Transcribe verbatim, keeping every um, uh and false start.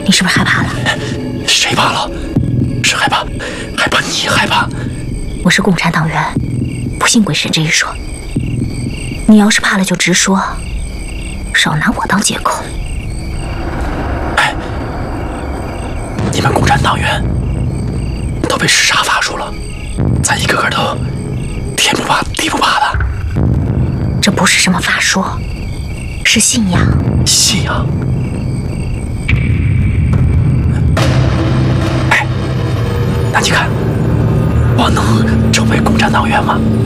你是不是害怕了？ 谁怕了？是害怕，害怕你害怕。 我是共产党员，不信鬼神这一说。你要是怕了就直说，少拿我当借口。 哎，你们共产党员都被施啥法术了？咱一个个都天不怕地不怕的。 这不是什么法术，是信仰。 信仰？哎，那你看，我能成为共产党员吗？